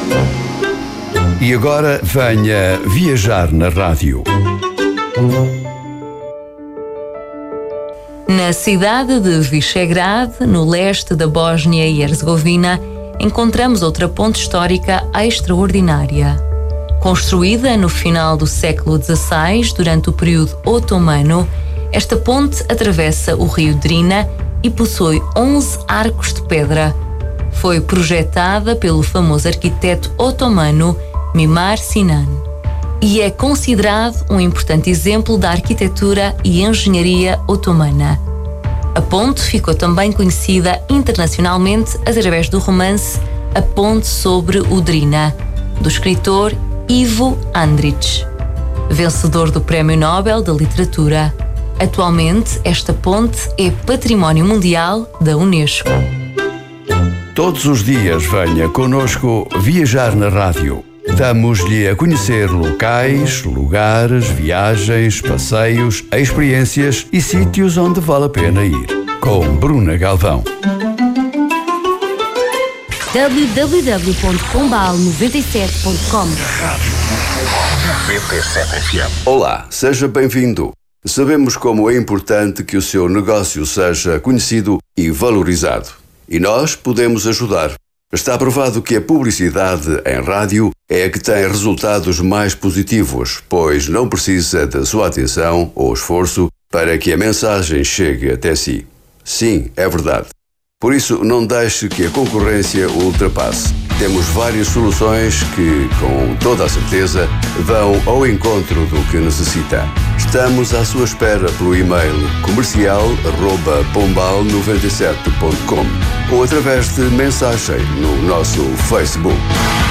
E agora venha viajar na rádio. Na cidade de Visegrad, no leste da Bósnia e Herzegovina, encontramos outra ponte histórica extraordinária. Construída no final do século XVI, durante o período otomano, esta ponte atravessa o rio Drina e possui 11 arcos de pedra. Foi projetada pelo famoso arquiteto otomano Mimar Sinan e é considerado um importante exemplo da arquitetura e engenharia otomana. A ponte ficou também conhecida internacionalmente através do romance A Ponte sobre o Drina, do escritor Ivo Andrić, vencedor do Prémio Nobel da Literatura. Atualmente, esta ponte é Património Mundial da Unesco. Todos os dias venha connosco viajar na rádio. Damos-lhe a conhecer locais, lugares, viagens, passeios, experiências e sítios onde vale a pena ir. Com Bruna Galvão. www.pombal97.com. Olá, seja bem-vindo. Sabemos como é importante que o seu negócio seja conhecido e valorizado. E nós podemos ajudar. Está provado que a publicidade em rádio é a que tem resultados mais positivos, pois não precisa da sua atenção ou esforço para que a mensagem chegue até si. Sim, é verdade. Por isso, não deixe que a concorrência o ultrapasse. Temos várias soluções que, com toda a certeza, vão ao encontro do que necessita. Estamos à sua espera pelo e-mail comercial@pombal97.com ou através de mensagem no nosso Facebook.